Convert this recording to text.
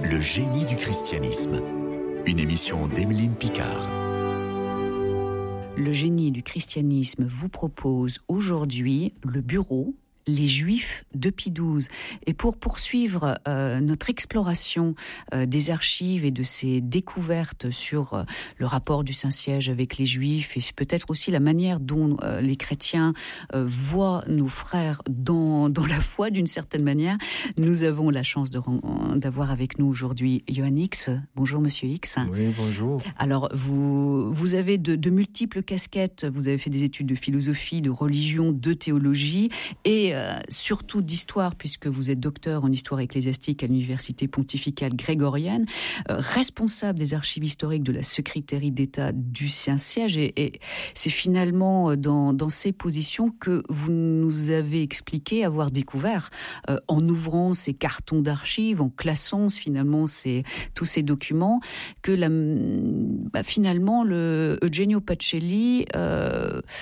Le génie du christianisme. Une émission d'Emeline Picard. Le génie du christianisme vous propose aujourd'hui le bureau Les Juifs de Pie XII. Et pour poursuivre notre exploration des archives et de ces découvertes sur le rapport du Saint-Siège avec les Juifs et peut-être aussi la manière dont les chrétiens voient nos frères dans la foi d'une certaine manière, nous avons la chance d'avoir avec nous aujourd'hui Johan X. Bonjour Monsieur X. Oui, bonjour. Alors vous avez de multiples casquettes, vous avez fait des études de philosophie, de religion, de théologie et surtout d'histoire, puisque vous êtes docteur en histoire ecclésiastique à l'Université pontificale grégorienne, responsable des archives historiques de la secrétairie d'État du Saint-Siège. Et c'est finalement dans ces positions que vous nous avez expliqué avoir découvert, en ouvrant ces cartons d'archives, en classant finalement tous ces documents, que finalement le Eugenio Pacelli